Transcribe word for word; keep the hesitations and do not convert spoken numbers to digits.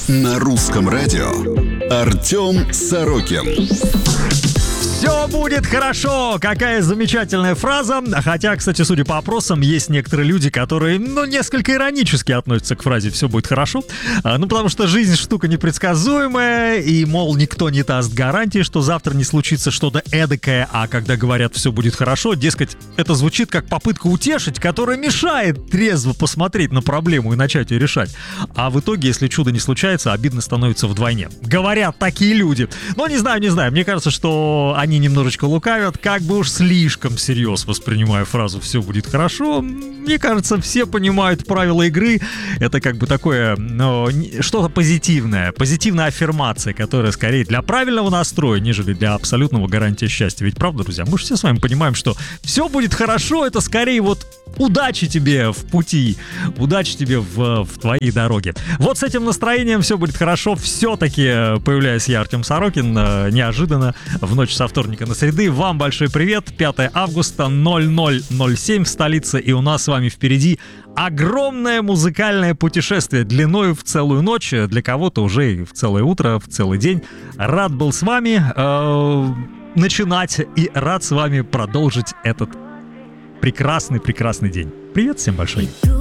На русском радио Артем Сорокин. Все будет хорошо! Какая замечательная фраза. Хотя, кстати, судя по опросам, есть некоторые люди, которые, ну, несколько иронически относятся к фразе «все будет хорошо». А, ну, потому что жизнь штука непредсказуемая, и, мол, никто не даст гарантии, что завтра не случится что-то эдакое, а когда говорят «все будет хорошо», дескать, это звучит как попытка утешить, которая мешает трезво посмотреть на проблему и начать ее решать. А в итоге, если чудо не случается, обидно становится вдвойне. Говорят такие люди. Но не знаю, не знаю, мне кажется, что они Они немножечко лукавят, как бы уж слишком всерьез воспринимая фразу «все будет хорошо». Мне кажется, все понимают правила игры. Это как бы такое, ну, что-то позитивное, позитивная аффирмация, которая скорее для правильного настроя, нежели для абсолютного гарантии счастья. Ведь правда, друзья, мы же все с вами понимаем, что «все будет хорошо» — это скорее вот удачи тебе в пути, удачи тебе в, в твоей дороге. Вот с этим настроением «все будет хорошо» все-таки появляюсь я, Артем Сорокин, неожиданно в ночь со вторника на среду. Вам большой привет. пятое августа, ноль ноль ноль семь в столице, и у нас с вами впереди огромное музыкальное путешествие длиною в целую ночь, для кого-то уже и в целое утро, в целый день. Рад был с вами э, начинать и рад с вами продолжить этот прекрасный-прекрасный день. Привет всем большой.